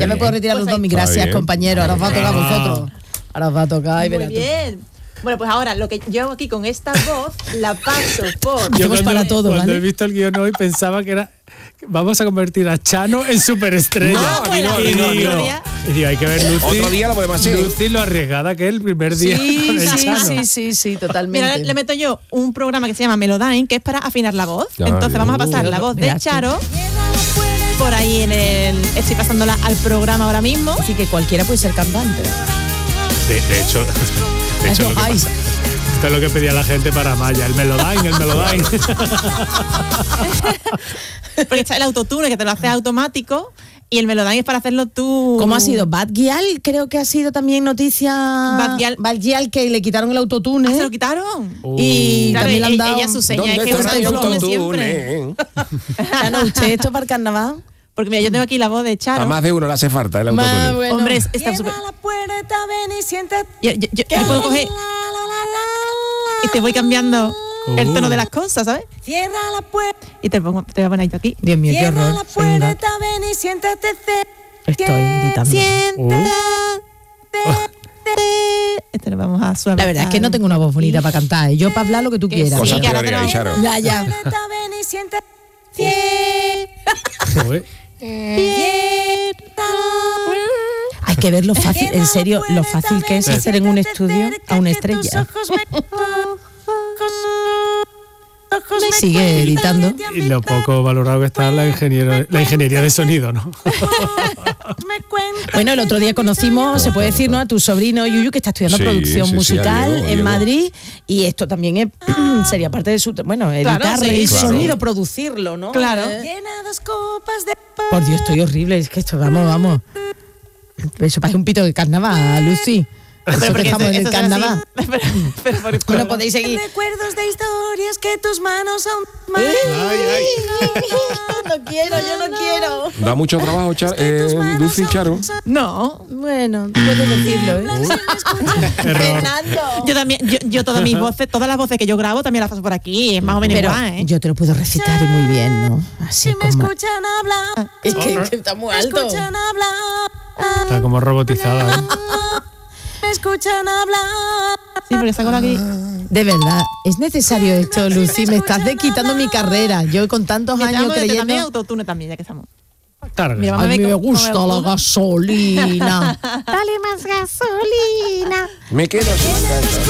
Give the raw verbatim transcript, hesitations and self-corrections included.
Ya me puedo retirar Pues los dos, ahí- mis gracias, compañeros. Ahora os va a tocar a vosotros. Ahora os va a tocar y Muy verás tú. bien. Bueno, pues ahora lo que yo hago aquí con esta voz la paso por. Yo cuando, para todo, cuando ¿vale? he visto el guión hoy pensaba que era vamos a convertir a Chano en superestrella. No, a mí no, a mí y no, a mí digo, no. y digo, hay que ver Lucy. Otro día lo podemos hacer. Lucy lo arriesgada que es el primer día Sí, con el sí, Chano. sí, sí, sí, totalmente. Mira, le meto yo un programa que se llama Melodyne, que es para afinar la voz. Ah, Entonces bien. vamos a pasar Uh, la voz de verás tú. Charo por ahí en el. Estoy pasándola al programa ahora mismo. Así que cualquiera puede ser cantante. De, de hecho, de hecho Eso, lo que ay. pasa- esto es lo que pedía la gente para Maya, el Melodyne, el Melodyne. Porque está el autotune que te lo hace automático y el Melodyne es para hacerlo tú. ¿Cómo ha sido? Bad Gyal, creo que ha sido también noticia. Bad Gyal. Bad Gyal, que le quitaron el autotune. Ah, ¿se lo quitaron? Y Claro, también le han ella, dado. ella su seña es ¿Dónde que está usa el el autotune autotune? siempre. Chano, ¿usted esto para el carnaval? Porque mira, yo tengo aquí la voz de Charo. A más de uno le hace falta el Más autotune. bueno. Hombre, es- está súper. la puerta, ven y siéntate. Yo, yo, yo- yo puedo coger y te voy cambiando el Uh. tono de las cosas, ¿sabes? Cierra la puerta, Y te pongo, te voy a poner yo aquí. Dios mío, qué cierra horror. la Soy un gato. puerta, ven y siéntate. Estoy gritando. Siéntate. Este lo vamos a suavizar. La verdad es que no tengo una voz bonita para cantar. ¿eh? Yo para hablar lo que tú Que quieras. sí, Cosas que ahora peores te hay, lo- Charo. Ya, ya. Puerta, ven y siéntate. Joder. Hay que ver lo fácil, en serio, lo fácil que es hacer en un estudio a una estrella. Sigue editando. Y lo poco valorado que está la, ingeniero, la ingeniería de sonido, ¿no? Bueno, el otro día conocimos, se puede decir, ¿no?, a tu sobrino Yuyu, que está estudiando Sí, producción sí, sí, musical a Diego, en Diego. Madrid, y esto también es, sería parte de su, bueno, editar Claro, sí, el claro. sonido, producirlo, ¿no? Claro. Eh, Llena dos copas de Por Dios, estoy horrible, es que esto, vamos, vamos. Eso parece un pito de carnaval, Lucy. Eso que porque estamos en el eso- eso es así. carnaval. Pero- pero por- Bueno, podéis seguir. recuerdos de historias que tus manos aún. No quiero, yo no quiero. Da mucho trabajo, Char, eh, Lucy y Charo. No, Bueno, puedes decirlo, ¿eh? Error. Fernando. yo también, yo, yo todas mis voces, todas las voces que yo grabo también las paso por aquí, es más o menos Pero igual, ¿eh? yo te lo puedo recitar y muy bien, ¿no? Así Si me como... escuchan hablar, Es que, que está muy me alto. escuchan hablar, Está como robotizada, ¿eh? me escuchan hablar. Sí, porque saco aquí. De verdad, ¿es necesario esto, Lucy? Me estás de quitando mi carrera. Yo con tantos Mira, años vamos a meter también creyendo... autotune también, ya que estamos. Tarde. Mira, A vamos a mí ver me cómo- gusta cómo- la gasolina. Dale más gasolina. Me quedo sin casa.